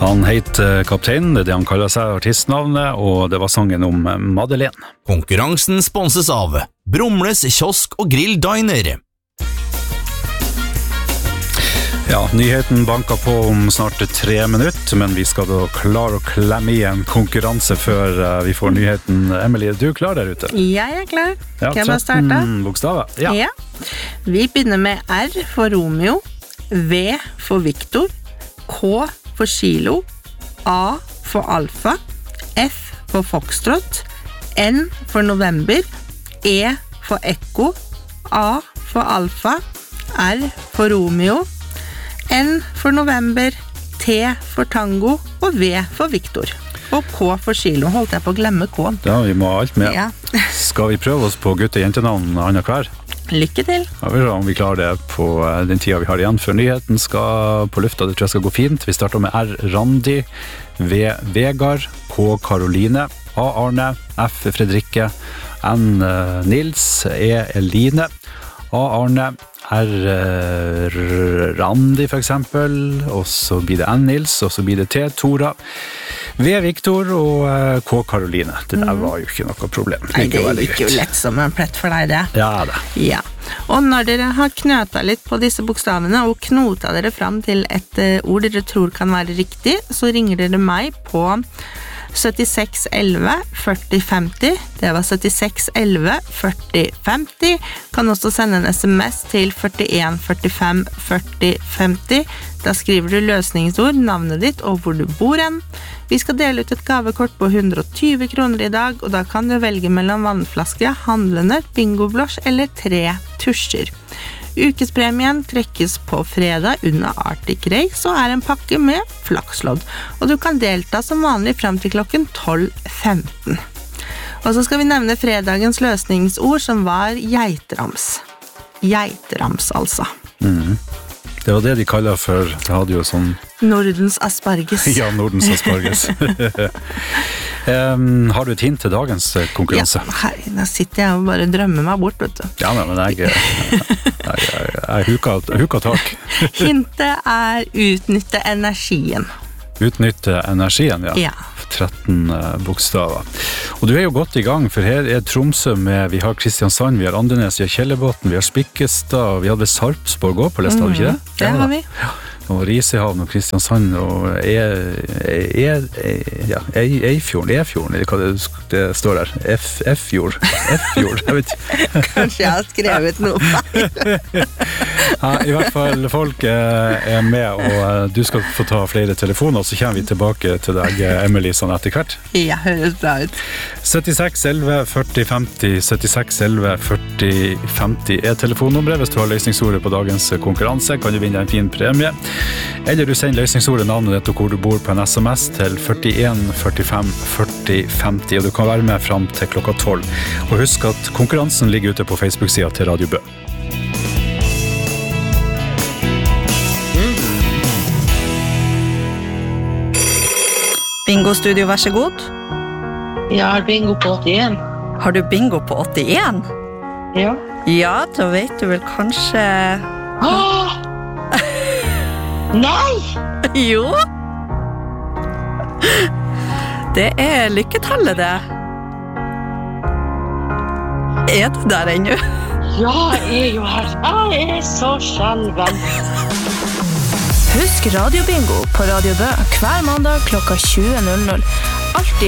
Han heter Kaptein, det han kaller seg artistnavnet, og det var sangen om Madeleine. Konkurransen sponses av Brumles kiosk og grill diner. Ja, nyheten banker på om snart 3 minutter, men vi skal da klare å klemme i en konkurranse før vi får nyheten. Emily, er du klar der ute? Jeg klar. Ja, Skal jeg bare starte? Bokstaver. Ja. Vi begynner med R for Romeo, V for Victor, K for Kilo, A for Alfa, F for Foxtrot, N for November, E for Ekko, A for Alfa, R for Romeo, N for November, T for Tango og V for Victor. Og K for Kilo. Holdt jeg på å glemme K-en. Ja, vi må ha alt med. Ja. Skal vi prøve oss på gutte-jentenavn Anna hver? Lykke til. Ja, vi ser om vi klarer det på den tiden vi har igjen før nyheten skal på lufta. Det tror jeg skal gå fint. Vi starter med R Randi, V Vegard, K Karoline, A Arne, F Fredrikke, N Nils, E Eline, A Arne, R Randi for eksempel, og så blir det N Nils, og så blir det T Tora, V Victor og K Karoline. Det der var jo ikke noe problem. Nei, det gikk jo lett som en plett for deg, det. Ja, det. Ja. Og når dere har knøta litt på disse bokstavene og knota dere fram til et ord dere tror kan være riktig, så ringer dere meg på 76 11 40 50. Det var 76 11 40 50. Kan også sende en SMS til 41 45 40 50. Da skriver du løsningsord, navnet ditt og hvor du bor hen. Vi skal dele ut et gavekort på 120 kroner i dag, og da kan du velge mellom vannflaske, handlenøtt, bingoblås eller 3 tusjer. Ukespremien trekkes på fredag under Arctic Race og er en pakke med flakslodd, og du kan delta som vanlig frem til klokken 12:15. Og så skal vi nevne fredagens løsningsord som var geiterams. Geiterams, altså. Det var det de kaller for, det hadde jo sånn... Nordens asparges. Ja, Nordens asparges. Har du et hint til dagens konkurranse? Ja, her, da sitter jeg og bare drømmer meg bort, vet du. Ja, men jeg huka tak. Hintet er utnytte energien. Utnytte energien, ja. Ja. 13 bokstaver. Og du er jo godt i gang, for her er Tromsø med, vi har Kristiansand, vi har Andenes, vi har Kjellebotn, vi har Spikkestad, vi hadde Sarpsborg også på lista, hadde vi ikke det? Det har vi. Ja. Og Risehavn og Kristiansand og Eifjorden, eller hva det står der, F-fjord, jeg vet ikke. Kanskje jeg har skrevet noe feil. Ja, i hvert fall folk er med, og du skal få ta flere telefoner, så kommer vi tilbake til deg, Emily, sånn etter hvert. Ja, høres bra ut. 76 11 40 50, 76 11 40 50 er telefonnummeret. Hvis du har løsningsordet på dagens konkurranse, kan du vinne en fin premie. Eller du sender løsningsordet, navnet ditt og hvor du bor på en SMS til 41 45 40 50, og du kan være med frem til klokka 12. Og husk at konkurransen ligger ute på Facebook-siden til Radio Bø. Bingo-studio, vær så god. Jeg har bingo på 81. Har du bingo på 81? Ja. Ja, da vet du vel kanskje... Åh! Nei! Jo! Det er lykketallet, det. Er du der ennå? Ja, jeg er jo her. Jeg er så skjelven. Husk Radio Bingo på Radio Bø hver mandag klokka 20:00. Alltid